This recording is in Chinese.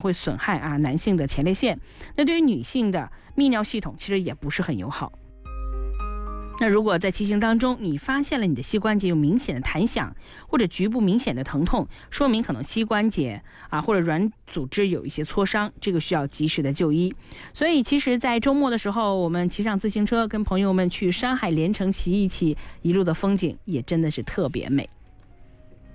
会损害男性的前列腺。那对于女性的泌尿系统其实也不是很友好。那如果在骑行当中你发现了你的膝关节有明显的弹响或者局部明显的疼痛，说明可能膝关节或者软组织有一些挫伤，这个需要及时的就医。所以其实在周末的时候，我们骑上自行车跟朋友们去山海连城骑一骑，一路的风景也真的是特别美。